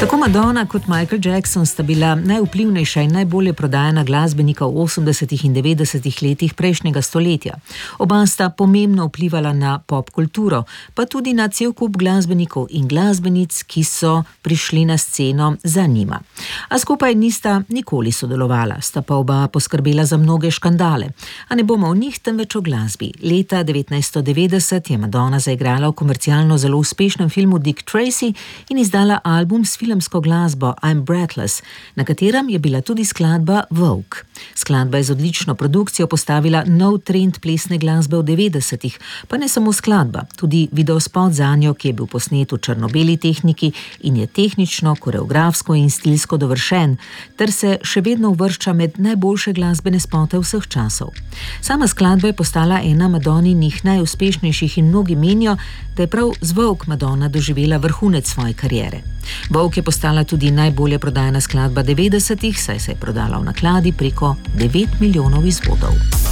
Tako Madonna kot Michael Jackson sta bila najvplivnejša in najbolje prodajana glasbenika v 80. in 90. letih prejšnjega stoletja. Oba sta pomembno vplivala na pop kulturo, pa tudi na cel kup glasbenikov in glasbenic, ki so prišli na sceno za njima. A skupaj nista nikoli sodelovala, sta pa oba poskrbela za mnoge škandale. A ne bomo o njih, temveč o glasbi. Leta 1990 je Madonna zaigrala v komercialno zelo uspešnem filmu Dick Tracy in izdala album s filmsko glasbo I'm Breathless, na katerem je bila tudi skladba Vogue. Skladba je z odlično produkcijo postavila nov trend plesne glasbe v 90-ih, pa ne samo skladba, tudi videospot zanjo, ki je bil posnet v črno-beli tehniki in je tehnično, koreografsko in stilsko dovršen, ter se še vedno uvršča med najboljše glasbene spote vseh časov. Sama skladba je postala ena Madonninih najuspešnejših in mnogi menijo, da je prav z Vogue Madonna doživela vrhunec svoje kariere. Vogue je postala tudi najbolje prodajana skladba 90-ih, saj se je prodala v nakladi preko 9 milijonov izvodov.